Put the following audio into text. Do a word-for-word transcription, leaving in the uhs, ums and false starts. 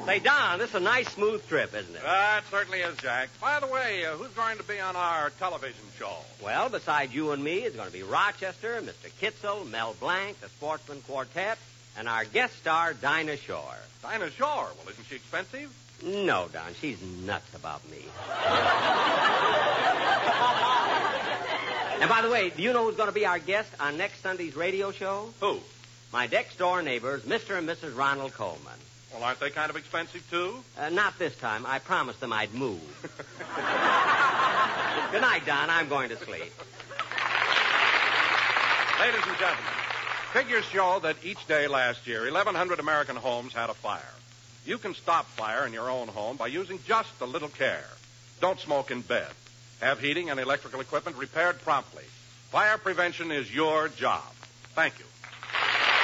Say, Don, this is a nice, smooth trip, isn't it? That certainly is, Jack. By the way, uh, who's going to be on our television show? Well, besides you and me, it's going to be Rochester, Mister Kitzel, Mel Blanc, the Sportsman Quartet, and our guest star, Dinah Shore. Dinah Shore? Well, isn't she expensive? No, Don, she's nuts about me. And by the way, do you know who's going to be our guest on next Sunday's radio show? Who? My next-door neighbors, Mister and Missus Ronald Coleman. Well, aren't they kind of expensive, too? Uh, not this time. I promised them I'd move. Good night, Don. I'm going to sleep. Ladies and gentlemen, figures show that each day last year, eleven hundred American homes had a fire. You can stop fire in your own home by using just a little care. Don't smoke in bed. Have heating and electrical equipment repaired promptly. Fire prevention is your job. Thank you.